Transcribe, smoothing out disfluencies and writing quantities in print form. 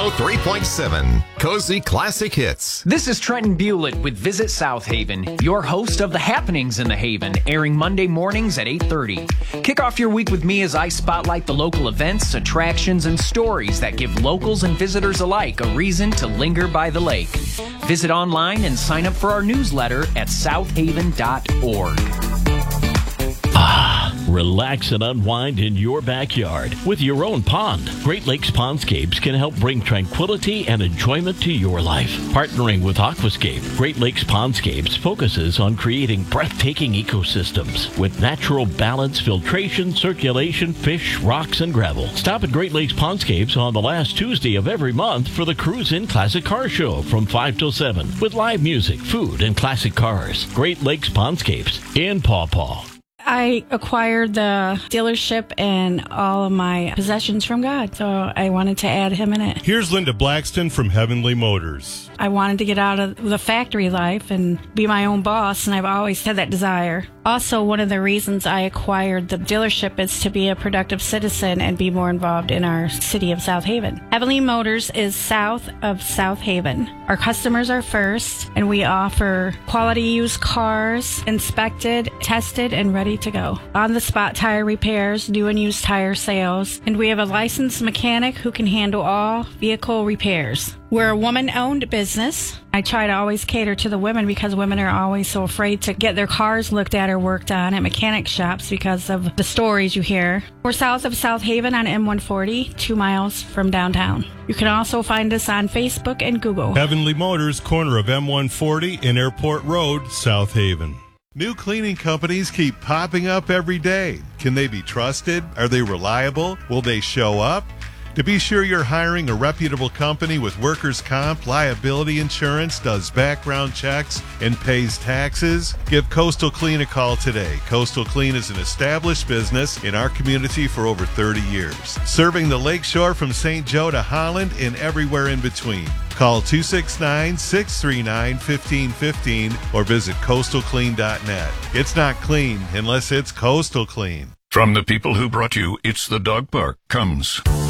103.7 Cozy Classic Hits. This is Trenton Bewlett with Visit South Haven, your host of The Happenings in the Haven, airing Monday mornings at 8:30. Kick off your week with me as I spotlight the local events, attractions, and stories that give locals and visitors alike a reason to linger by the lake. Visit online and sign up for our newsletter at southhaven.org. Relax and unwind in your backyard with your own pond. Great Lakes Pondscapes can help bring tranquility and enjoyment to your life. Partnering with Aquascape, Great Lakes Pondscapes focuses on creating breathtaking ecosystems with natural balance, filtration, circulation, fish, rocks, and gravel. Stop at Great Lakes Pondscapes on the last Tuesday of every month for the Cruise In Classic Car Show from 5 till 7 with live music, food, and classic cars. Great Lakes Pondscapes in Paw Paw. I acquired the dealership and all of my possessions from God, so I wanted to add him in it. Here's Linda Blackston from Heavenly Motors. I wanted to get out of the factory life and be my own boss, and I've always had that desire. Also, one of the reasons I acquired the dealership is to be a productive citizen and be more involved in our city of South Haven. Heavenly Motors is south of South Haven. Our customers are first, and we offer quality used cars, inspected, tested, and ready to go. On-the-spot tire repairs, new and used tire sales, and we have a licensed mechanic who can handle all vehicle repairs. We're a woman-owned business. I try to always cater to the women because women are always so afraid to get their cars looked at or worked on at mechanic shops because of the stories you hear. We're south of South Haven on M140, 2 miles from downtown. You can also find us on Facebook and Google. Heavenly Motors, corner of M140 and Airport Road, South Haven. New cleaning companies keep popping up every day. Can they be trusted? Are they reliable? Will they show up? To be sure you're hiring a reputable company with workers' comp, liability insurance, does background checks, and pays taxes, give Coastal Clean a call today. Coastal Clean is an established business in our community for over 30 years, serving the lakeshore from St. Joe to Holland and everywhere in between. Call 269-639-1515 or visit coastalclean.net. It's not clean unless it's Coastal Clean. From the people who brought you It's the Dog Park comes